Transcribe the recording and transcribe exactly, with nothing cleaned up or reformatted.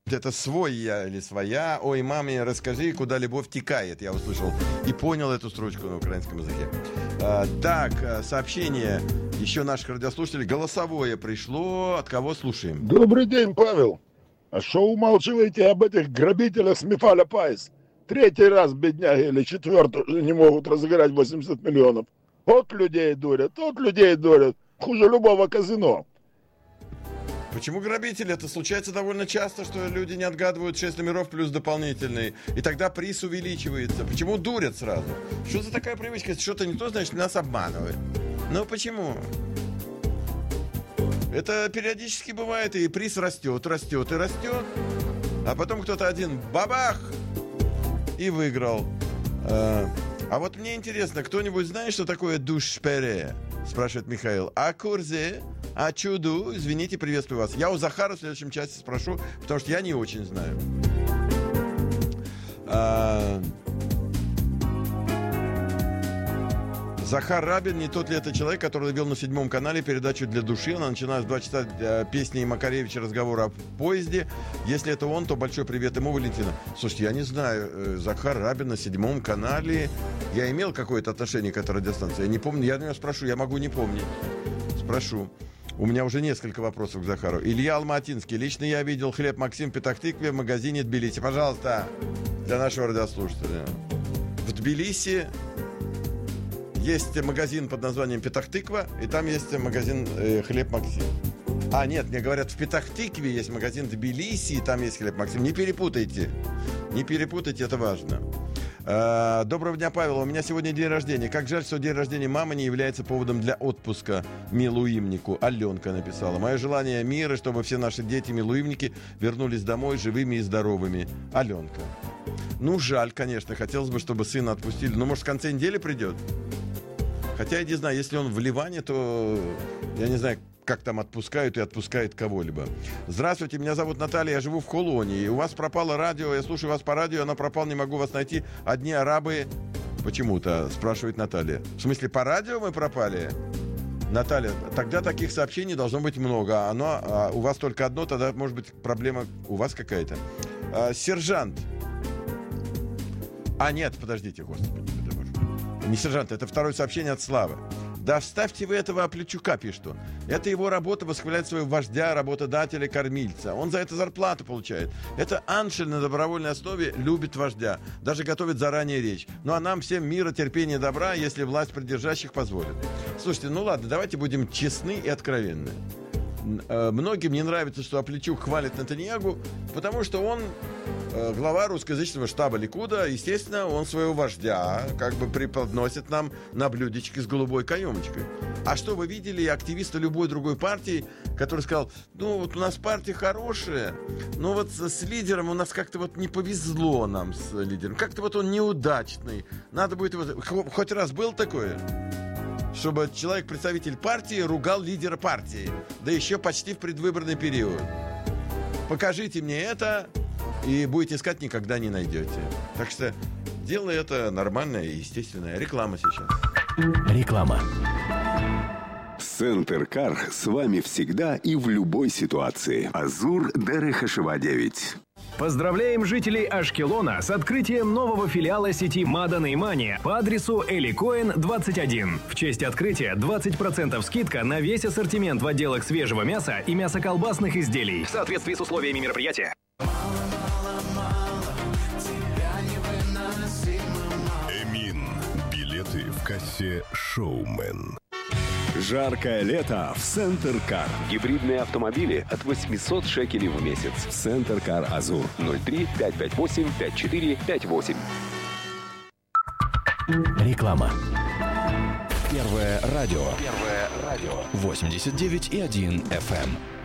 Это свой я или своя. Ой, маме, расскажи, куда любовь текает. Я услышал и понял эту строчку на украинском языке. А, так, сообщение еще наших радиослушателей. Голосовое пришло. От кого слушаем? Добрый день, Павел. А что умалчиваете об этих грабителях с Мефаля Пайс? Третий раз бедняги или четвертый уже не могут разыграть восемьдесят миллионов. От людей дурят, от людей дурят. Хуже любого казино. Почему грабители? Это случается довольно часто, что люди не отгадывают шесть номеров плюс дополнительный. И тогда приз увеличивается. Почему дурят сразу? Что за такая привычка? Если что-то не то, значит, нас обманывают. Ну почему? Это периодически бывает, и приз растет, растет и растет. А потом кто-то один бабах и выиграл. А вот мне интересно, кто-нибудь знает, что такое душ-пере? Спрашивает Михаил. А курзе? А чуду? Извините, приветствую вас. Я у Захара в следующем части спрошу, потому что я не очень знаю. А... Захар Рабин, не тот ли это человек, который вел на седьмом канале передачу «Для души». Она начиналась в два часа э, песни Макаревича «Разговор о поезде». Если это он, то большой привет ему, Валентина. Слушайте, я не знаю, э, Захар Рабин на седьмом канале. Я имел какое-то отношение к этой радиостанции? Я не помню, я меня спрошу, я могу не помнить. Спрошу. У меня уже несколько вопросов к Захару. Илья Алматинский. Лично я видел хлеб Максим в Петахтикве в магазине Тбилиси. Пожалуйста, для нашего радиослушателя. В Тбилиси есть магазин под названием Петахтиква, и там есть магазин э, «Хлеб Максим». А, нет, мне говорят, в Петахтикве есть магазин Тбилиси, и там есть «Хлеб Максим». Не перепутайте. Не перепутайте, это важно. А, доброго дня, Павел. У меня сегодня день рождения. Как жаль, что день рождения мамы не является поводом для отпуска милуимнику. Аленка написала. Мое желание мира, чтобы все наши дети-милуимники вернулись домой живыми и здоровыми. Аленка. Ну, жаль, конечно. Хотелось бы, чтобы сына отпустили. Ну, может, в конце недели придет? Хотя, я не знаю, если он в Ливане, то я не знаю, как там отпускают и отпускают кого-либо. Здравствуйте, меня зовут Наталья, я живу в Холонии. У вас пропало радио, я слушаю вас по радио, оно пропало, не могу вас найти. Одни арабы почему-то, спрашивает Наталья. В смысле, по радио мы пропали? Наталья, тогда таких сообщений должно быть много. Оно, а у вас только одно, тогда может быть проблема у вас какая-то. А, сержант. А, нет, подождите, господи. Не сержант, это второе сообщение от Славы. Да вставьте вы этого Оплечука, пишет он. Это его работа восхвалять своего вождя, работодателя, кормильца. Он за это зарплату получает. Это Аншель на добровольной основе любит вождя. Даже готовит заранее речь. Ну а нам всем мира, терпения, добра, если власть придержащих позволит. Слушайте, ну ладно, давайте будем честны и откровенны. Многим не нравится, что Оплечук хвалит Нетаньягу, потому что он глава русскоязычного штаба Ликуда. Естественно, он своего вождя как бы преподносит нам на блюдечке с голубой каемочкой. А что вы видели активиста любой другой партии, который сказал, ну вот у нас партия хорошая, но вот с лидером у нас как-то вот не повезло нам с лидером. Как-то вот он неудачный. Надо будет его... Хоть раз был такое? Чтобы человек, представитель партии, ругал лидера партии. Да еще почти в предвыборный период. Покажите мне это, и будете искать, никогда не найдете. Так что дело это нормальное и естественное. Реклама сейчас. Реклама. Центр Кар с вами всегда и в любой ситуации. Азур Дерехашева девять. Поздравляем жителей Ашкелона с открытием нового филиала сети Мада Неймани по адресу Эли Коэн, двадцать один. В честь открытия двадцать процентов скидка на весь ассортимент в отделах свежего мяса и мясоколбасных изделий. В соответствии с условиями мероприятия. Эмин. Билеты в кассе «Шоумен». Жаркое лето в Центр Кар. Гибридные автомобили от восемьсот шекелей в месяц. Центр Кар Азур. ноль три пять пять восемь пять четыре пять восемь. Реклама. Первое радио. Первое радио. восемьдесят девять и один эф эм.